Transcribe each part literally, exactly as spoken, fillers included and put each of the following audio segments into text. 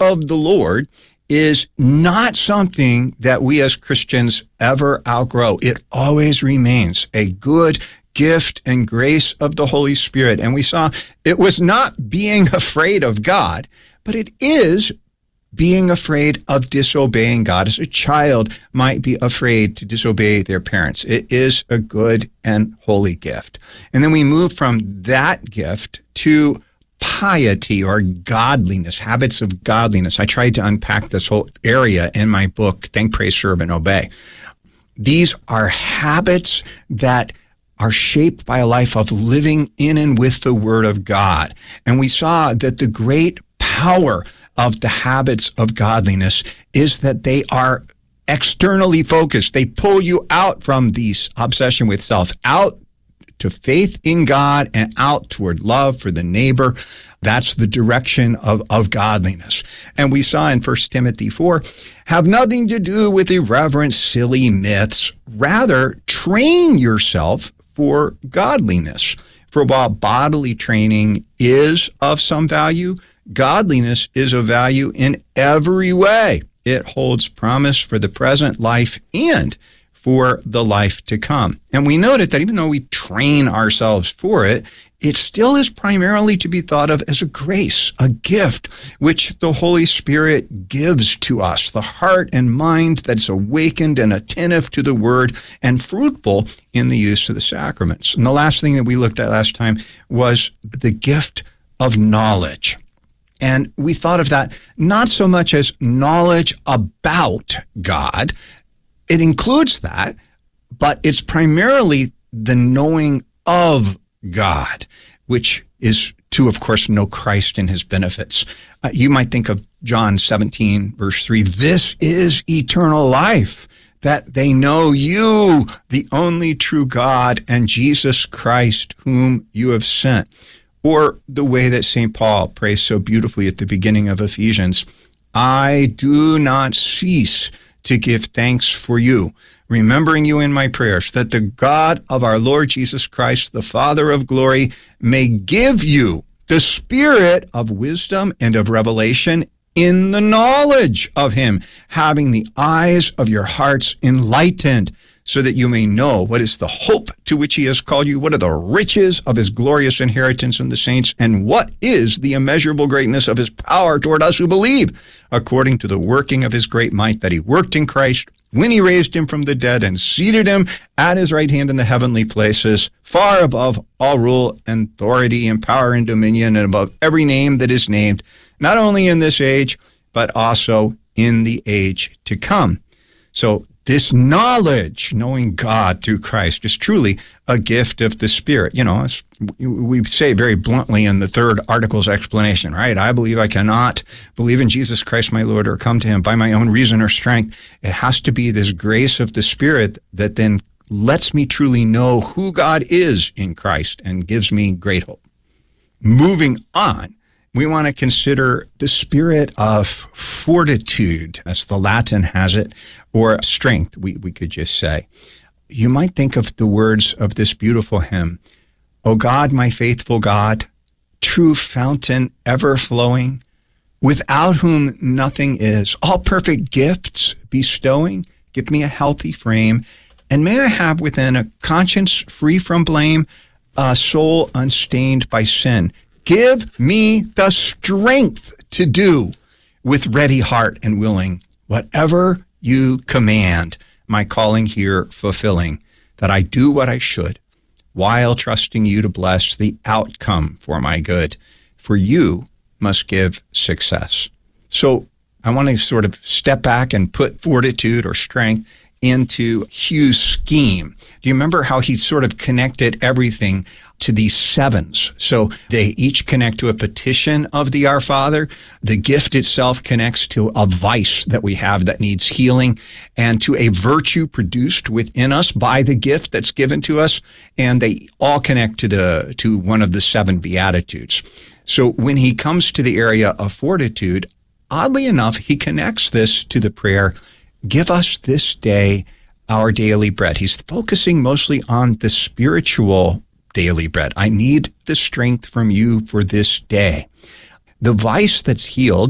of the Lord is not something that we as Christians ever outgrow. It always remains a good gift and grace of the Holy Spirit. And we saw it was not being afraid of God, but it is being afraid of disobeying God, as a child might be afraid to disobey their parents. It is a good and holy gift. And then we move from that gift to piety or godliness, habits of godliness. I tried to unpack this whole area in my book, Think, Pray, Serve, and Obey. These are habits that are shaped by a life of living in and with the Word of God. And we saw that the great power of the habits of godliness is that they are externally focused. They pull you out from this obsession with self, out to faith in God and out toward love for the neighbor. That's the direction of, of godliness. And we saw in First Timothy four, have nothing to do with irreverent, silly myths. Rather, train yourself for godliness. For while bodily training is of some value, godliness is of value in every way. It holds promise for the present life and for the life to come. And we noted that even though we train ourselves for it, it still is primarily to be thought of as a grace, a gift, which the Holy Spirit gives to us, the heart and mind that's awakened and attentive to the Word and fruitful in the use of the sacraments. And the last thing that we looked at last time was the gift of knowledge. And we thought of that not so much as knowledge about God. It includes that, but it's primarily the knowing of God, which is to, of course, know Christ and his benefits. Uh, you might think of John seventeen, verse three, this is eternal life, that they know you, the only true God, and Jesus Christ, whom you have sent. Or the way that Saint Paul prays so beautifully at the beginning of Ephesians, I do not cease to give thanks for you, remembering you in my prayers, that the God of our Lord Jesus Christ, the Father of glory, may give you the spirit of wisdom and of revelation in the knowledge of him, having the eyes of your hearts enlightened, so that you may know what is the hope to which he has called you, what are the riches of his glorious inheritance in the saints, and what is the immeasurable greatness of his power toward us who believe, according to the working of his great might that he worked in Christ, when he raised him from the dead and seated him at his right hand in the heavenly places, far above all rule and authority and power and dominion, and above every name that is named, not only in this age, but also in the age to come. So this knowledge, knowing God through Christ, is truly a gift of the Spirit. You know, it's, we say very bluntly in the third article's explanation, right? I believe I cannot believe in Jesus Christ my Lord or come to him by my own reason or strength. It has to be this grace of the Spirit that then lets me truly know who God is in Christ and gives me great hope. Moving on, we want to consider the spirit of fortitude, as the Latin has it, or strength, we, we could just say. You might think of the words of this beautiful hymn, O God, my faithful God, true fountain ever flowing, without whom nothing is, all perfect gifts bestowing, give me a healthy frame, and may I have within a conscience free from blame, a soul unstained by sin. Give me the strength to do with ready heart and willing whatever you command, my calling here fulfilling, that I do what I should, while trusting you to bless the outcome for my good, for you must give success. So I want to sort of step back and put fortitude or strength into Hugh's scheme. Do you remember how he sort of connected everything to these sevens? So they each connect to a petition of the Our Father. The gift itself connects to a vice that we have that needs healing, and to a virtue produced within us by the gift that's given to us. And they all connect to the to one of the seven Beatitudes. So when he comes to the area of fortitude, oddly enough, he connects this to the prayer, give us this day our daily bread. He's focusing mostly on the spiritual daily bread. I need the strength from you for this day. The vice that's healed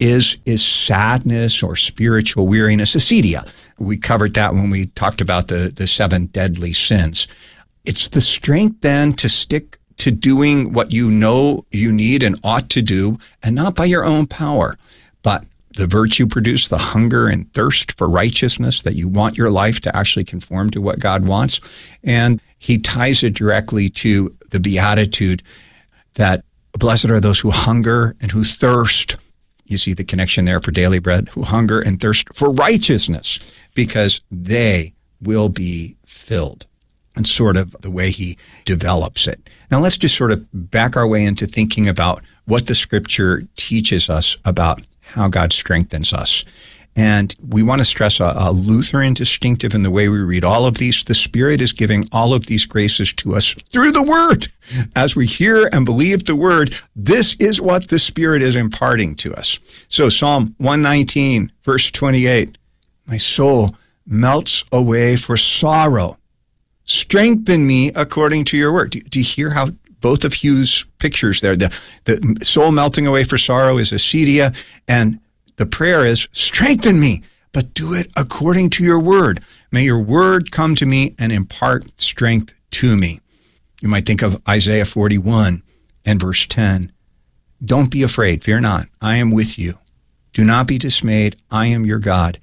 is, is sadness or spiritual weariness, acedia. We covered that when we talked about the, the seven deadly sins. It's the strength then to stick to doing what you know you need and ought to do, and not by your own power, but the virtue produced, the hunger and thirst for righteousness, that you want your life to actually conform to what God wants. And he ties it directly to the beatitude that blessed are those who hunger and who thirst. You see the connection there for daily bread, who hunger and thirst for righteousness, because they will be filled. And sort of the way he develops it. Now let's just sort of back our way into thinking about what the scripture teaches us about how God strengthens us. And we want to stress a, a Lutheran distinctive in the way we read all of these. The Spirit is giving all of these graces to us through the Word. As we hear and believe the Word, this is what the Spirit is imparting to us. So Psalm one nineteen, verse twenty-eight, my soul melts away for sorrow. Strengthen me according to your word. Do, do you hear how both of Hugh's pictures there, the, the soul melting away for sorrow is acedia, and the prayer is, strengthen me, but do it according to your word. May your word come to me and impart strength to me. You might think of Isaiah forty-one and verse ten. Don't be afraid, fear not, I am with you. Do not be dismayed, I am your God.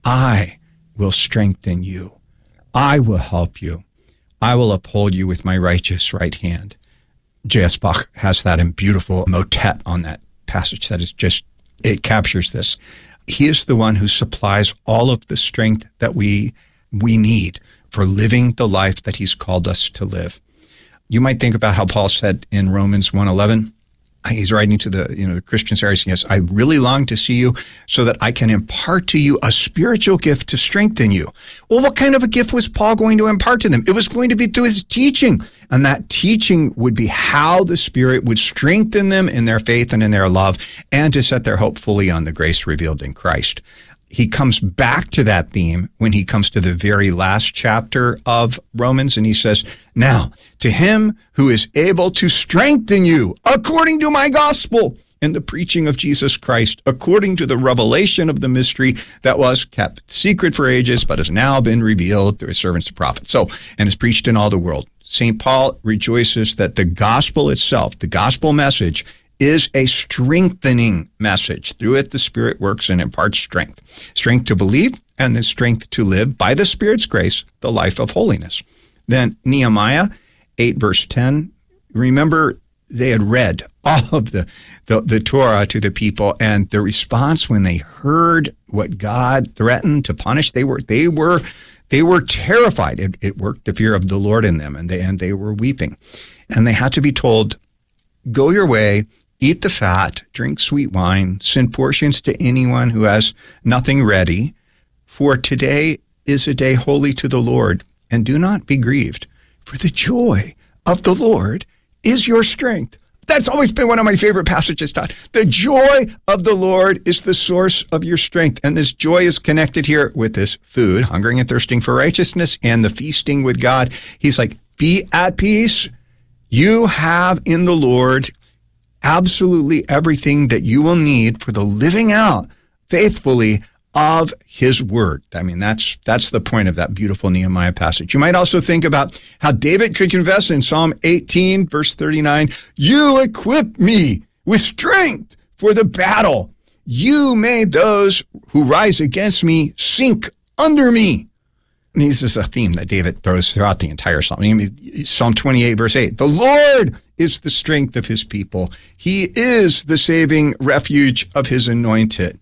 I will strengthen you. I will help you. I will uphold you with my righteous right hand. J S. Bach has that in beautiful motet on that passage that is just, it captures this. He is the one who supplies all of the strength that we we need for living the life that he's called us to live. You might think about how Paul said in Romans one eleven, he's writing to the, you know, the Christians there, he says, I really long to see you so that I can impart to you a spiritual gift to strengthen you. Well, what kind of a gift was Paul going to impart to them? It was going to be through his teaching. And that teaching would be how the Spirit would strengthen them in their faith and in their love, and to set their hope fully on the grace revealed in Christ. He comes back to that theme when he comes to the very last chapter of Romans, and he says, now, to him who is able to strengthen you according to my gospel and the preaching of Jesus Christ, according to the revelation of the mystery that was kept secret for ages, but has now been revealed through his servants the prophets. So, and is preached in all the world. Saint Paul rejoices that the gospel itself, the gospel message, is a strengthening message. Through it, the Spirit works and imparts strength. Strength to believe and the strength to live by the Spirit's grace, the life of holiness. Then Nehemiah eight, verse ten, remember they had read all of the, the, the Torah to the people, and the response when they heard what God threatened to punish, they were, they were, they were terrified. It, it worked the fear of the Lord in them, and they, and they were weeping. And they had to be told, go your way, eat the fat, drink sweet wine, send portions to anyone who has nothing ready, for today is a day holy to the Lord, and do not be grieved, for the joy of the Lord is your strength. That's always been one of my favorite passages taught. The joy of the Lord is the source of your strength. And this joy is connected here with this food, hungering and thirsting for righteousness, and the feasting with God. He's like, be at peace. You have in the Lord absolutely everything that you will need for the living out faithfully of his word. I mean, that's that's the point of that beautiful Nehemiah passage. You might also think about how David could confess in Psalm eighteen, verse thirty-nine, you equip me with strength for the battle. You made those who rise against me sink under me. And this is a theme that David throws throughout the entire psalm. I mean, Psalm twenty-eight, verse eight, the Lord is the strength of his people. He is the saving refuge of his anointed.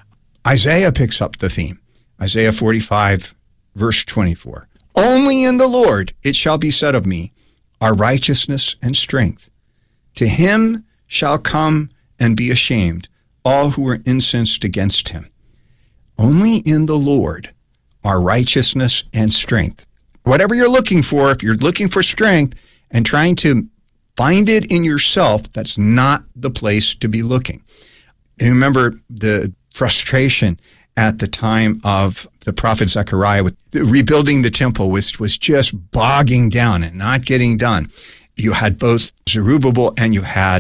Isaiah picks up the theme. Isaiah forty-five, verse twenty-four. Only in the Lord it shall be said of me, are righteousness and strength. To him shall come and be ashamed all who are incensed against him. Only in the Lord are righteousness and strength. Whatever you're looking for, if you're looking for strength and trying to find it in yourself, that's not the place to be looking. And remember the frustration at the time of the prophet Zechariah with rebuilding the temple, which was just bogging down and not getting done. You had both Zerubbabel and you had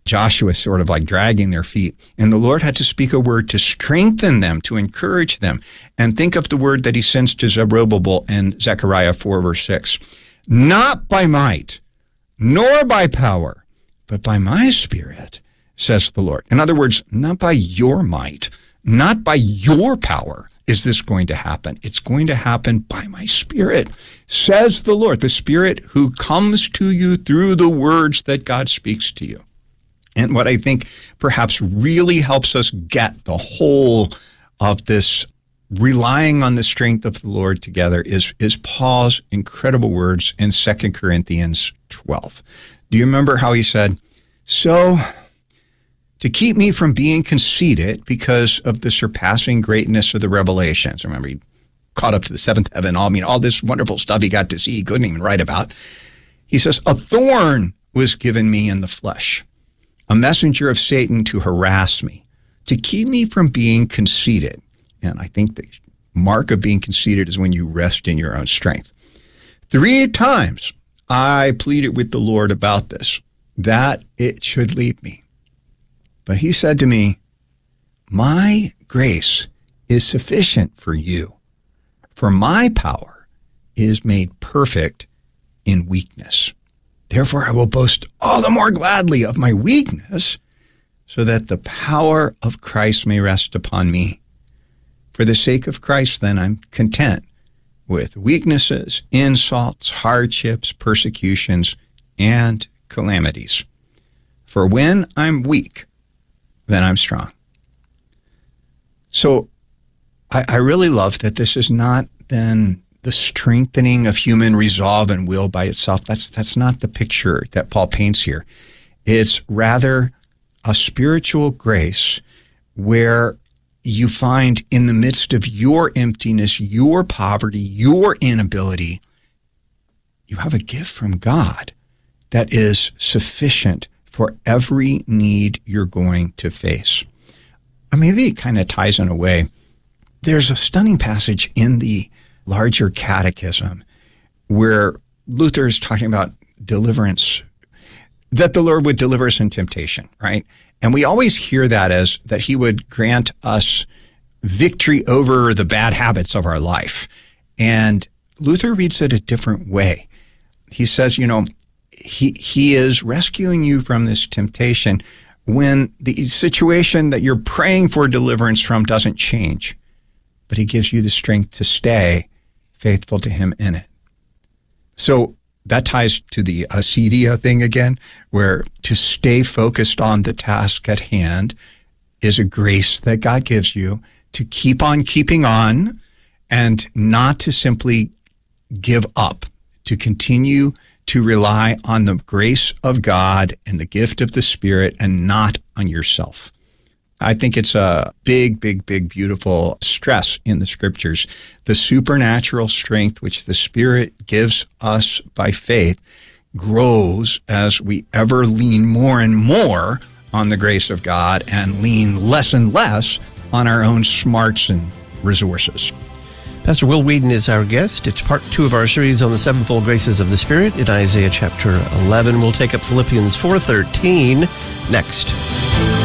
Joshua sort of like dragging their feet. And the Lord had to speak a word to strengthen them, to encourage them. And think of the word that he sends to Zerubbabel in Zechariah four, verse six. Not by might, nor by power, but by my Spirit, says the Lord. In other words, not by your might, not by your power is this going to happen. It's going to happen by my Spirit, says the Lord, the Spirit who comes to you through the words that God speaks to you. And what I think perhaps really helps us get the whole of this relying on the strength of the Lord together is, is Paul's incredible words in Second Corinthians twelve. Do you remember how he said, so to keep me from being conceited because of the surpassing greatness of the revelations. Remember, he caught up to the seventh heaven, all, I mean, all this wonderful stuff he got to see, he couldn't even write about. He says, a thorn was given me in the flesh, a messenger of Satan to harass me, to keep me from being conceited. And I think the mark of being conceited is when you rest in your own strength. Three times I pleaded with the Lord about this, that it should leave me. But he said to me, my grace is sufficient for you, for my power is made perfect in weakness. Therefore, I will boast all the more gladly of my weakness, so that the power of Christ may rest upon me. For the sake of Christ, then, I'm content with weaknesses, insults, hardships, persecutions, and calamities. For when I'm weak, then I'm strong. So I, I really love that this is not then the strengthening of human resolve and will by itself. That's, that's not the picture that Paul paints here. It's rather a spiritual grace where you find in the midst of your emptiness, your poverty, your inability, you have a gift from God that is sufficient for every need you're going to face. Or maybe it kind of ties in a way. There's a stunning passage in the larger catechism where Luther is talking about deliverance, that the Lord would deliver us in temptation, right? And we always hear that as that he would grant us victory over the bad habits of our life. And Luther reads it a different way. He says, you know, he he is rescuing you from this temptation when the situation that you're praying for deliverance from doesn't change, but he gives you the strength to stay faithful to him in it. So that ties to the acedia thing again, where to stay focused on the task at hand is a grace that God gives you to keep on keeping on and not to simply give up, to continue to rely on the grace of God and the gift of the Spirit and not on yourself. I think it's a big, big, big, beautiful stress in the Scriptures. The supernatural strength which the Spirit gives us by faith grows as we ever lean more and more on the grace of God and lean less and less on our own smarts and resources. Pastor Will Wheaton is our guest. It's part two of our series on the sevenfold graces of the Spirit in Isaiah chapter eleven. We'll take up Philippians four thirteen next.